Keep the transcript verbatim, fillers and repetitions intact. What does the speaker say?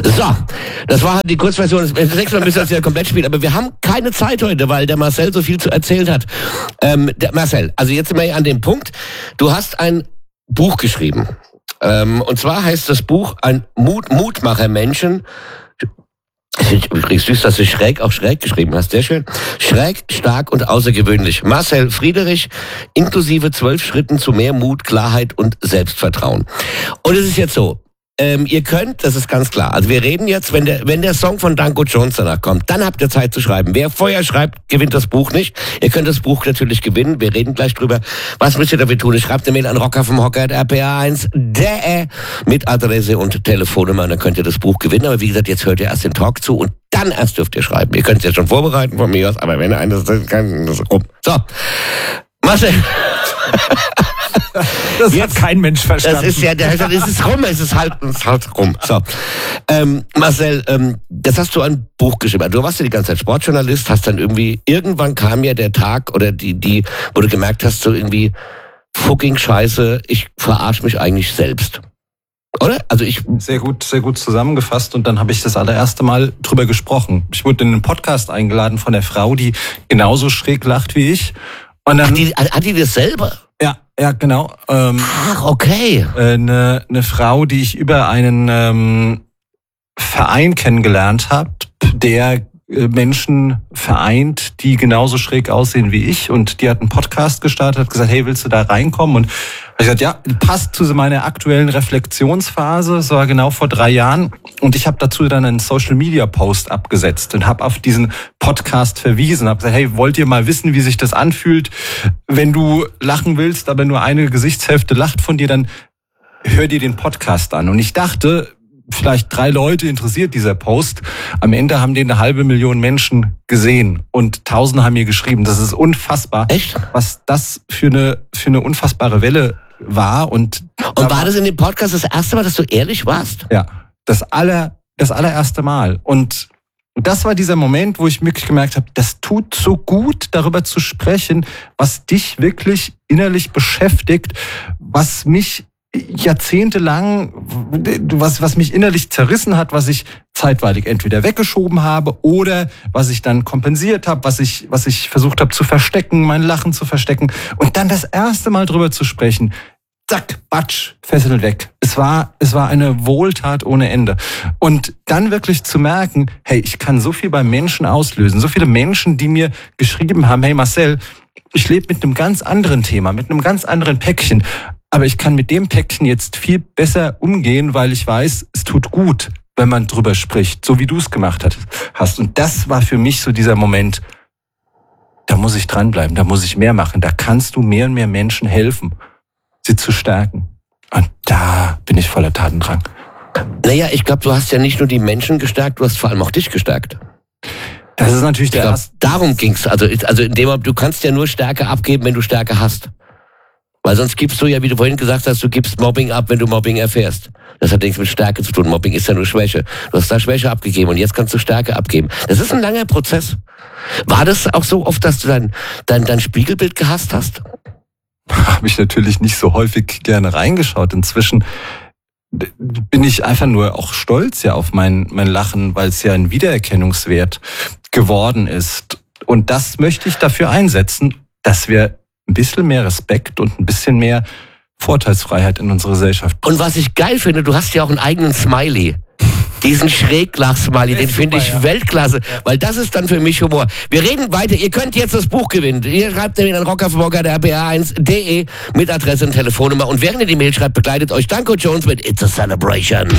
So, das war halt die Kurzversion. Das nächste Mal müssen wir das ja komplett spielen. Aber wir haben keine Zeit heute, weil der Marcel so viel zu erzählen hat. Ähm, der Marcel, also jetzt sind wir an dem Punkt. Du hast ein Buch geschrieben. Ähm, und zwar heißt das Buch ein Mut, Mutmacher Menschen. Übrigens süß, dass du schräg auch schräg geschrieben hast. Sehr schön. Schräg, stark und außergewöhnlich. Marcel Friedrich, inklusive zwölf Schritten zu mehr Mut, Klarheit und Selbstvertrauen. Und es ist jetzt so. Ähm, ihr könnt, das ist ganz klar, also wir reden jetzt, wenn der, wenn der Song von Danko Jones danach kommt, dann habt ihr Zeit zu schreiben. Wer vorher schreibt, gewinnt das Buch nicht. Ihr könnt das Buch natürlich gewinnen, wir reden gleich drüber. Was müsst ihr dafür tun? Ihr schreibt eine Mail an rocker vom Hocker at r p a eins punkt d e mit Adresse und Telefonnummer und dann könnt ihr das Buch gewinnen. Aber wie gesagt, jetzt hört ihr erst den Talk zu und dann erst dürft ihr schreiben. Ihr könnt es jetzt schon vorbereiten von mir aus, aber wenn ihr eines kann, das rum. So, Marcel. Das jetzt, hat kein Mensch verstanden. Das ist ja, der, es ist rum, es ist halt, es ist halt rum. So, ähm, Marcel, ähm, das hast du ein Buch geschrieben. Du warst ja die ganze Zeit Sportjournalist, hast dann irgendwie, irgendwann kam ja der Tag oder die, die, wo du gemerkt hast, so irgendwie, fucking Scheiße, ich verarsche mich eigentlich selbst. Oder? Also ich sehr gut, sehr gut zusammengefasst und dann habe ich das allererste Mal drüber gesprochen. Ich wurde in einen Podcast eingeladen von der Frau, die genauso schräg lacht wie ich. Und dann, hat, die, hat die das selber? Ja, ja, genau. Ähm, Ach, okay. Eine, eine Frau, die ich über einen ähm, Verein kennengelernt habe, der äh, Menschen vereint, die genauso schräg aussehen wie ich. Und die hat einen Podcast gestartet, hat gesagt, hey, willst du da reinkommen? Und ich habe gesagt, ja, passt zu meiner aktuellen Reflexionsphase. Das war genau vor drei Jahren. Und ich habe dazu dann einen Social-Media-Post abgesetzt und habe auf diesen Podcast verwiesen. Habe gesagt, hey, wollt ihr mal wissen, wie sich das anfühlt, wenn du lachen willst, aber nur eine Gesichtshälfte lacht von dir, dann hör dir den Podcast an. Und ich dachte, vielleicht drei Leute interessiert dieser Post. Am Ende haben den eine halbe Million Menschen gesehen und Tausende haben mir geschrieben. Das ist unfassbar. Echt? Was das für eine, für eine unfassbare Welle war. Und, und war das in dem Podcast das erste Mal, dass du ehrlich warst? Ja, das aller, das allererste Mal. Und das war dieser Moment, wo ich wirklich gemerkt habe, das tut so gut, darüber zu sprechen, was dich wirklich innerlich beschäftigt, was mich jahrzehntelang, was, was mich innerlich zerrissen hat, was ich zeitweilig entweder weggeschoben habe oder was ich dann kompensiert habe, was ich, was ich versucht habe zu verstecken, mein Lachen zu verstecken und dann das erste Mal drüber zu sprechen. Zack, batsch, Fessel weg. Es war, es war eine Wohltat ohne Ende. Und dann wirklich zu merken, hey, ich kann so viel bei Menschen auslösen, so viele Menschen, die mir geschrieben haben, hey Marcel, ich lebe mit einem ganz anderen Thema, mit einem ganz anderen Päckchen. Aber ich kann mit dem Päckchen jetzt viel besser umgehen, weil ich weiß, es tut gut, wenn man drüber spricht, so wie du es gemacht hast. Und das war für mich so dieser Moment, da muss ich dranbleiben, da muss ich mehr machen, da kannst du mehr und mehr Menschen helfen, sie zu stärken. Und da bin ich voller Tatendrang. Naja, ich glaube, du hast ja nicht nur die Menschen gestärkt, du hast vor allem auch dich gestärkt. Das ist natürlich der glaub, erste. Darum ging's. Also, also in dem, du kannst ja nur Stärke abgeben, wenn du Stärke hast. Weil sonst gibst du ja, wie du vorhin gesagt hast, du gibst Mobbing ab, wenn du Mobbing erfährst. Das hat nichts mit Stärke zu tun. Mobbing ist ja nur Schwäche. Du hast da Schwäche abgegeben und jetzt kannst du Stärke abgeben. Das ist ein langer Prozess. War das auch so oft, dass du dein, dein, dein Spiegelbild gehasst hast? Habe ich natürlich nicht so häufig gerne reingeschaut. Inzwischen bin ich einfach nur auch stolz ja auf mein, mein Lachen, weil es ja ein Wiedererkennungswert geworden ist. Und das möchte ich dafür einsetzen, dass wir ein bisschen mehr Respekt und ein bisschen mehr Vorteilsfreiheit in unserer Gesellschaft. Und was ich geil finde, du hast ja auch einen eigenen Smiley. Diesen Schräglach-Smiley, den finde ich ja. Weltklasse, weil das ist dann für mich Humor. Wir reden weiter, ihr könnt jetzt das Buch gewinnen. Ihr schreibt nämlich an rocker vom Hocker at r p a eins punkt d e mit Adresse und Telefonnummer. Und während ihr die Mail schreibt, begleitet euch Danko Jones mit It's a Celebration.